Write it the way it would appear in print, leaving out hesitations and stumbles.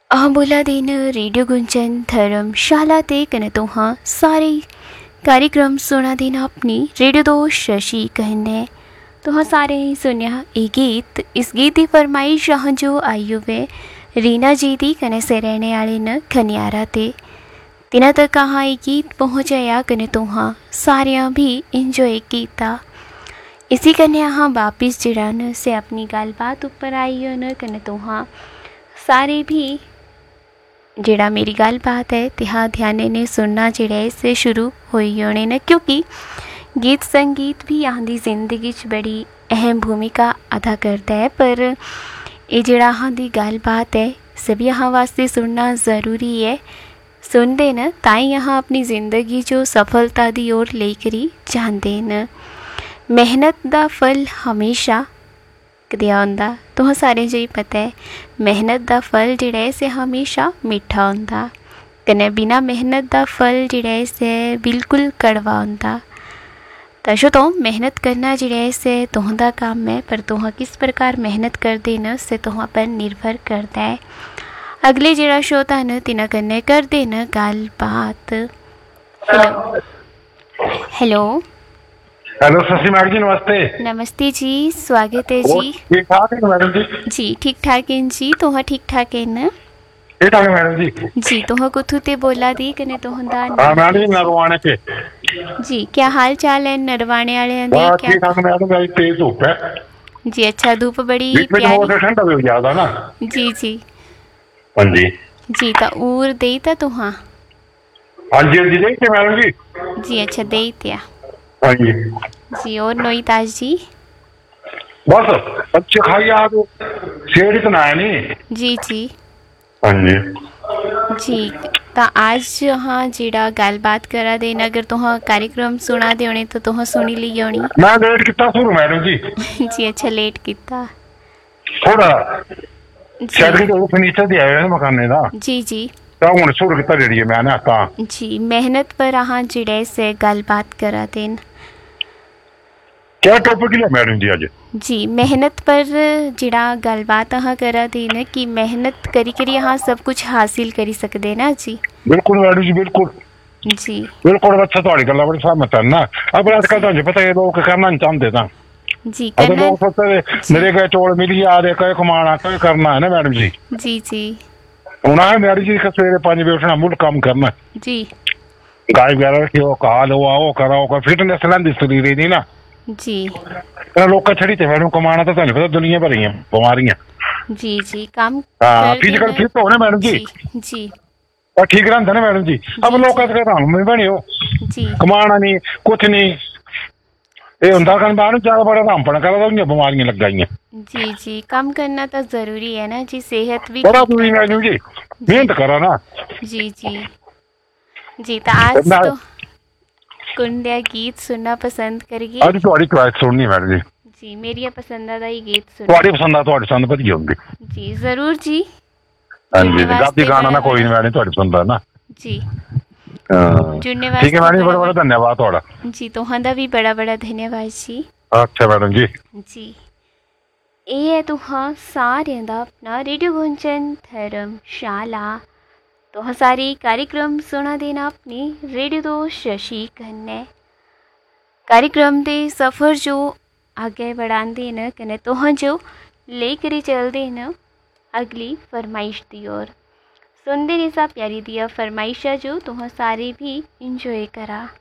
बोला दिन रेडियो गुंजन धर्मशाला ते कने तुहां सारे कार्यक्रम सुना देना अपनी रेडियो दोस्त शशि कहने तुहां सारे ही सुनिया ये गीत। इस गीत की फरमाइश यहाँ जो आई हुए रीना जी दी कने से रहने वाले न खनियारा ते तिना तक कहाँ ये गीत पहुँचाया कने तुहां सारिया भी इंजॉय कीता। इसी कने यहाँ वापिस जिड़ा न से अपनी गलबात ऊपर आई हो न कने तुहां सारे भी जिड़ा मेरी गलबात है तिहा ध्यान ने सुनना जिड़ा इससे शुरू हुई होने न, क्योंकि गीत संगीत भी यहाँ की जिंदगी बड़ी अहम भूमिका अदा करता है। पर ये जिड़ा यहाँ की गलबात है सभी यहाँ वास्ते सुनना ज़रूरी है। सुनते न ताई यहाँ अपनी ज़िंदगी जो सफलता की ओर लेकर जाते न। मेहनत का फल हमेशा कदिया होंदा, तुहां सारे जो ही पता है मेहनत का फल जिहड़ा है से हमेशा मीठा होंदा कने बिना मेहनत का फल जिहड़ा है से बिल्कुल कड़वा होंदा। तो तो मेहनत करना जिहड़ा है से तुहां काम है, पर तुहां किस प्रकार मेहनत करदे न से तुहां पर निर्भर करता है। अगले जिहड़ा श्रोता न तिना कन्ने करदे न गलबात। हेलो हेलो शशि मैडम जी, नमस्ते। नमस्ते जी, स्वागत है जी। ठीक ठाक है मैडम जी? जी ठीक ठाक है जी। तुहां ठीक ठाक है न? ठीक ठाक है मैडम जी। जी तुहां कुथु ते बोला दी कने तुहां हां मैडम जी, नरवाने के। जी क्या हाल चाल है नरवाने वाले दे? क्या ठीक ठाक मैडम जी, तेज धूप है जी। अच्छा, धूप बड़ी प्यारी। मौसम ठंडा हो ज्यादा ना। जी जी हां जी जी। ता उर देई ता तुहां? हां जी जी, देखिए मैडम जी। जी अच्छा, देई त्या। हां जी जी और नई ताज जी? बस अच्छे खाई आ तो शेर इतना है नहीं। जी जी हां जी जी। ता आज हाँ जिड़ा गलबात करा देना, अगर तुहां कार्यक्रम सुना दे होने तो तुहां सुनी ली होनी। मैं लेट कितना शुरू मैडम जी? जी अच्छा, लेट किता थोड़ा जी। शायद कि फर्नीचर दिया है मकाने दा। जी जी तो हुन शुरू किता जेडी है मैंने ता जी। मेहनत पर हाँ जिड़े से गलबात करा देन। क्या टॉपिक लिया मैडम जी आज? जी मेहनत पर जिड़ा गलबात हाँ करा देन कि मेहनत करी करी हाँ सब कुछ हासिल करी सकते ना जी। बिल्कुल मैडम जी, बिल्कुल जी बिल्कुल। अच्छा थोड़ी गल्ला बड़ी सहमत है ना। अब आजकल तुझे पता है लोग करना नहीं चाहते ना। जी अब करना लोग सोचते मेरे गए चौल मिली आ रहे कहे कमाना कहे करना है ना मैडम जी। जी जी होना है मैडम जी का सवेरे 5 बजे उठना मुल्क काम करना जी गाय वगैरह रखी हो कहा लो आओ कराओ फिटनेस लेंदी शरीर नहीं ना। जी लोग छड़ी थे मैडम कमाना तो तुझे पता दुनिया भर ही बीमारियां। जी जी काम हाँ फिजिकल फिट हो ना मैडम जी। जी और ठीक रहता ना मैडम जी। अब लोग में बने हो जी कमाना नहीं कुछ नहीं ये हुंदा कन बाहर ज्यादा बड़ा रामपण करा तो बीमारियां लग गई। जी जी काम करना तो जरूरी है ना जी, सेहत भी बड़ा ठीक जरूरी मैडम जी, मेहनत करा ना। जी जी जी। तो आज तो कुंडिया गीत सुनना पसंद करिए। आज थोड़ी चॉइस सुननी मैडम जी। जी मेरी पसंदीदा ही गीत सुन। थोड़ी पसंद वधिया होंगी। जी जरूर जी। हां जी गाती गाना ना कोई नहीं मैडम थोड़ी पसंद है ना जी। जुड़ने वास्ते ठीक है मैडम, बड़ा बड़ा धन्यवाद थोड़ा। जी तुहां भी बड़ा बड़ा धन्यवाद जी। अच्छा मैडम जी जी। ये है तुहां सारियां दा अपना रेडियो गुंजन धर्मशाला। तुहां सारे कार्यक्रम सुना देना अपनी रेडियो दोस्त शशि कन्ने। कार्यक्रम दे सफ़र जो आगे बढ़ाते न कने तुहां जो लेकर चलते न अगली फरमाइश दी ओर। सुनते नहीं सा प्यारी दिया फरमाइशा जो तुहां सारे भी इंजॉय करा।